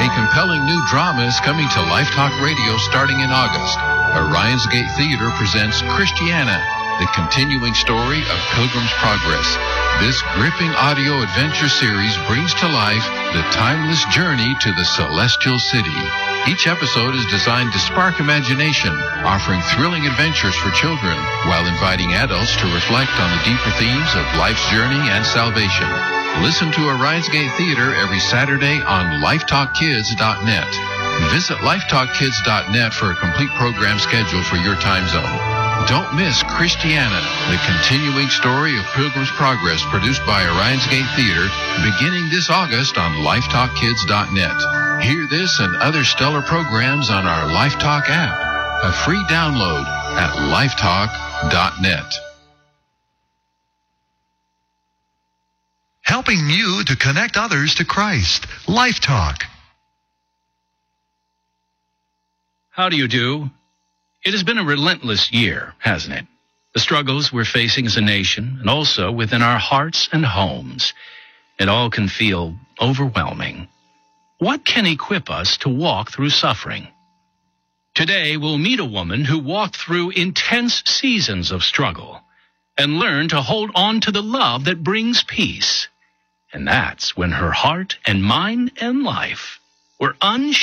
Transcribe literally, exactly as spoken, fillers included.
A compelling new drama is coming to Life Talk Radio starting in August. Orion's Gate Theater presents Christiana, the continuing story of Pilgrim's Progress. This gripping audio adventure series brings to life the timeless journey to the celestial city. Each episode is designed to spark imagination, offering thrilling adventures for children, while inviting adults to reflect on the deeper themes of life's journey and salvation. Listen to Orion's Gate Theater every Saturday on life talk kids dot net. Visit life talk kids dot net for a complete program schedule for your time zone. Don't miss Christiana, the continuing story of Pilgrim's Progress, produced by Orion's Gate Theater, beginning this August on life talk kids dot net. Hear this and other stellar programs on our LifeTalk app, a free download at life talk dot net. Helping you to connect others to Christ. Life Talk. How do you do? It has been a relentless year, hasn't it? The struggles we're facing as a nation and also within our hearts and homes. It all can feel overwhelming. What can equip us to walk through suffering? Today, we'll meet a woman who walked through intense seasons of struggle and learned to hold on to the love that brings peace. And that's when her heart and mind and life were unshaken.